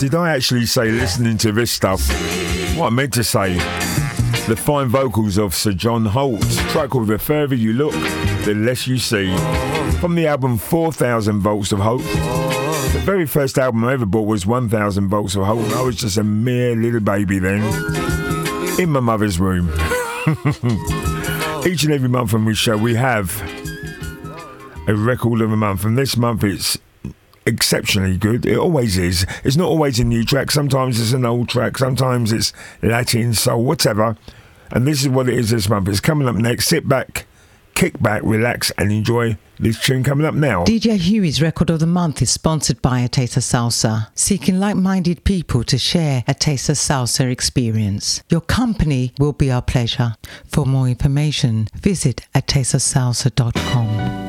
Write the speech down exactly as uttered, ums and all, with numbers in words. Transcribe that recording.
Did I actually say listening to this stuff? What I meant to say. The fine vocals of Sir John Holt. Track called The Further You Look, The Less You See. From the album four thousand Volts of Hope. The very first album I ever bought was one thousand Volts of Hope. I was just a mere little baby then. In my mother's room. Each and every month on this show we have a record of a month. And this month it's exceptionally good. It always is. It's not always a new track. Sometimes it's an old track. Sometimes it's Latin, soul, whatever. And this is what it is this month. It's coming up next. Sit back, kick back, relax and enjoy this tune coming up now. D J Huey's Record of the Month is sponsored by A Taste of Salsa, seeking like-minded people to share a Taste of Salsa experience. Your company will be our pleasure. For more information, visit a taste of salsa dot com.